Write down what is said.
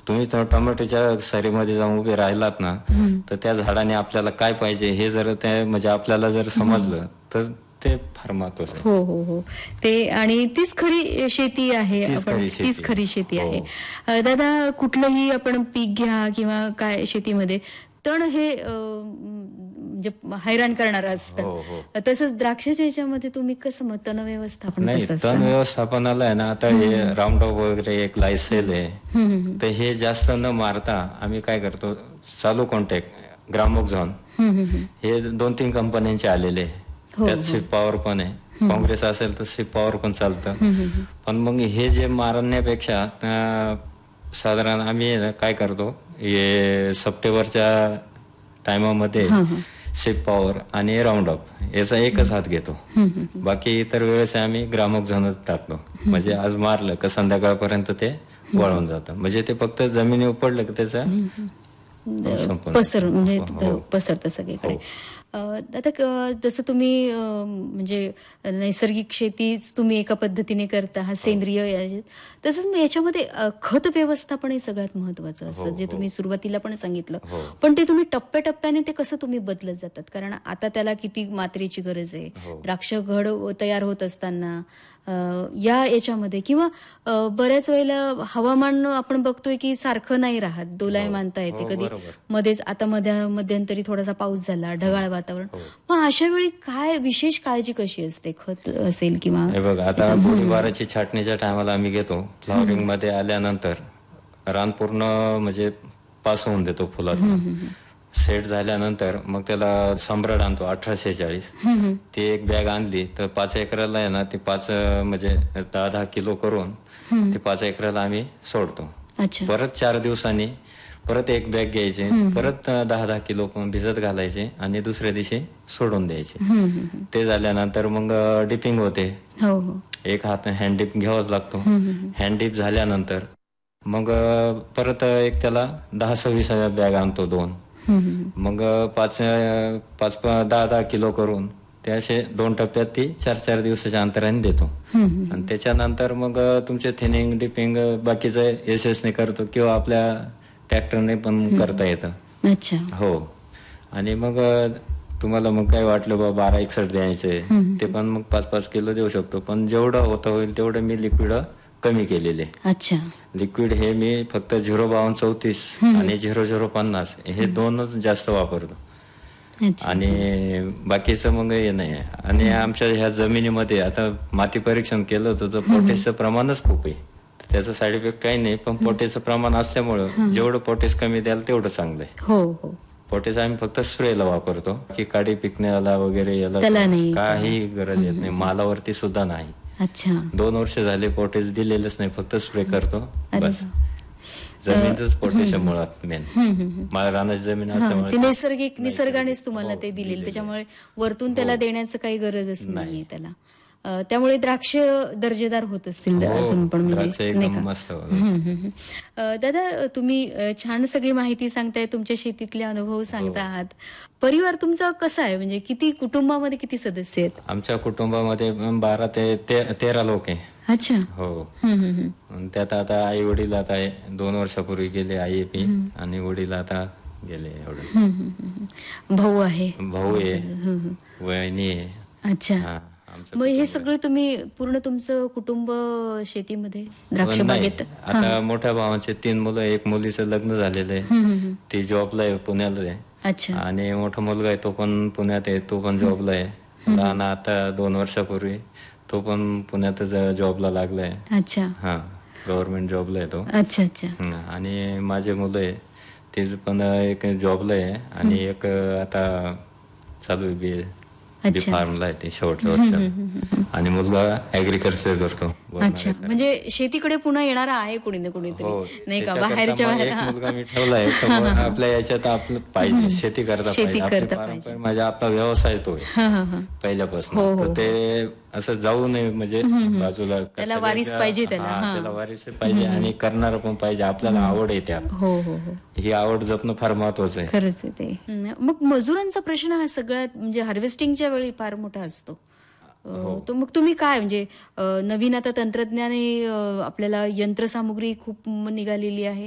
तुम्ही टोमॅटोच्या सरीमध्ये जाऊन उभे राहिलात ना, तर त्या झाडाने आपल्याला काय पाहिजे हे जर ते म्हणजे आपल्याला जर समजलं तर ते फार महत्वाचं आहे. हो हो हो. ते आणि तीच खरी शेती आहे. तीच आपण खरी शेती तीच खरी शेती आहे. आहे. हो. दादा, कुठलंही आपण पीक घ्या किंवा काय शेतीमध्ये तण हे म्हणजे हैराण करणारं असतं. हो हो. तसंच द्राक्षाच्या याच्यामध्ये तुम्ही कसं मग तण व्यवस्थापन नाही, कसं तण असतं? व्यवस्थापनाला आहे ना, आता हे राऊंडअप वगैरे एक लायसेल आहे, तर हे जास्त न मारता आम्ही काय करतो, चालू कॉन्टॅक्ट ग्रामोक्झॉन हे 2-3 कंपन्यांचे आलेले आहे. त्यात सिप पॉवर पण आहे. काँग्रेस असेल तर सिप पॉवर पण चालतं. पण मग हे जे मारण्यापेक्षा साधारण आम्ही काय करतो, हे सप्टेंबरच्या टायमामध्ये सिप पॉवर आणि राऊंडअप याचा एकच हात घेतो. बाकी इतर वेळेस आम्ही ग्रामोक्झॉनच टाकतो. म्हणजे आज मारलं का संध्याकाळपर्यंत ते वळून जातं. म्हणजे ते फक्त जमिनीवर पडलं की त्याचा म्हणजे पसरतं सगळीकडे. आता जसं तुम्ही म्हणजे नैसर्गिक शेतीच तुम्ही एका पद्धतीने करता, हा सेंद्रिय, तसंच मग याच्यामध्ये खत व्यवस्थापन हे सगळ्यात महत्वाचं असतं, जे तुम्ही सुरुवातीला पण सांगितलं. पण ते तुम्ही टप्प्याटप्प्याने ते कसं तुम्ही बदलत जातात, कारण आता त्याला किती मात्रेची गरज आहे, द्राक्ष घड तयार होत असताना या याच्यामध्ये किंवा बऱ्याच वेळेला हवामान आपण बघतोय की सारखं नाही राहत, दोलायमानता येते, कधी मध्येच आता मध्यंतरी थोडासा पाऊस झाला, ढगाळ वातावरण. मग अशा वेळी काय विशेष काळजी कशी असते, खत असेल किंवा बघा आता गोळीबाराची छाटणीच्या टायमाला आम्ही घेतो, फ्लॉवरिंग मध्ये आल्यानंतर रान पूर्ण म्हणजे पास होऊन देतो फुलात. सेट झाल्यानंतर मग त्याला सम्राट आणतो 1840, ती एक बॅग आणली तर 5 एकराला आहे ना, ती 5 म्हणजे 10-10 किलो करून ते 5 एकराला आम्ही सोडतो. परत 4 दिवसांनी परत एक बॅग घ्यायची, परत 10-10 किलो भिजत घालायचे आणि दुसऱ्या दिवशी सोडून द्यायचे. ते झाल्यानंतर मग डिपिंग होते. एक हात हँड डिप घ्यावाच लागतो. हँड डिप झाल्यानंतर मग परत एक त्याला 10-26 बॅग आणतो 2. मग 10-10 किलो करून ते असे 2 टप्प्यात ती 4-4 दिवसाच्या अंतराने देतो. आणि त्याच्यानंतर मग तुमचे थिनिंग डिपिंग बाकीचं यशस्वी करतो किंवा आपल्या ट्रॅक्टरने पण करता येतं. हो. आणि मग तुम्हाला मग काय वाटलं बाबा 12-61 द्यायचंय, ते पण मग 5-5 किलो देऊ शकतो. पण जेवढं होतं होईल तेवढं मी लिक्विड कमी केलेले. लिक्विड हे मी फक्त 05234 आणि 0050 हे 2च जास्त वापरतो. आणि बाकीचं मग हे नाही. आणि आमच्या ह्या जमिनीमध्ये आता माती परीक्षण केलं होतं तर पोटॅशचं प्रमाणच खूप आहे. त्याचा साईड इफेक्ट काही नाही, पण पोटॅशचं प्रमाण असल्यामुळं जेवढं पोटॅश कमी द्याल तेवढं चांगलं आहे. पोटॅश आम्ही फक्त स्प्रेला वापरतो, की काडी पिकण्याला वगैरे याला काही गरज येत नाही, मालावरती सुद्धा नाही. 2 वर्ष झाले पोटॅश दिलेलंच नाही, फक्त स्प्रे करतो बस. जमीनच पोटॅशियम मुळात मेन. मला रानाची जमीन असल्यामुळे नैसर्गिक निसर्गानेच तुम्हाला ते दिलेलं, त्याच्यामुळे वरतून त्याला देण्याचं काही गरजच नाहीये त्याला. त्यामुळे द्राक्ष दर्जेदार होत असतील अजून पण, म्हणजे मस्त. दादा, तुम्ही छान सगळी माहिती सांगताय, तुमच्या शेतीतले अनुभव सांगता आहात. परिवार तुमचा कसा आहे, म्हणजे किती कुटुंबामध्ये किती सदस्य आहेत? आमच्या कुटुंबामध्ये 12 ते 13 लोक आहे. हो. त्यात आता आई वडील आता 2 वर्षापूर्वी गेले, आई आणि वडील आता गेले. एवढं. भाऊ आहे वहिनी आहे. मग हे सगळं तुम्ही पूर्ण तुमचं कुटुंब शेतीमध्ये द्राक्ष बागेत? आता मोठ्या भावाचे 3 मुलं, एक मुलीचं लग्न झालेलं आहे, ती जॉबला आहे, पुण्याला आहे. आणि मोठा मुलगा आहे, तो पण पुण्यात आहे, तो पण जॉबला आहे. लहान आता 2 वर्षापूर्वी तो पण पुण्यातच जॉबला लागलाय. गव्हर्नमेंट जॉबला आहे तो. आणि माझे मुलं आहे ते पण एक जॉबला आहे आणि एक आता चालू आहे बी फार्मला आहे, ते शेवटचं वर्ष. आणि मुलगा ऍग्रिकल्चर करतो. म्हणजे शेतीकडे पुन्हा येणारा आहे कोणी ना कोणीतरी, नाही का, बाहेरच्या एक मुलगा मी ठेवलाय. आपल्या याच्यात आपलं पाहिजे, शेती करता पाहिजे. माझा आपला व्यवसाय तो पहिल्यापासून, तर ते असं जाऊ नये, म्हणजे बाजूला त्याला वारीस पाहिजे, त्याला वारीस पाहिजे आणि करणार पण पाहिजे. आपल्याला आवड आहे त्यात, ही आवड जपणं फार महत्वाचं आहे. खरंच आहे ते. मग मजुरांचा प्रश्न हा सगळ्यात म्हणजे हार्वेस्टिंगच्या वेळी फार मोठा असतो. तर मग तुम्ही काय, म्हणजे नवीन आता तंत्रज्ञाने आपल्याला यंत्रसामुग्री खूप निघालेली आहे,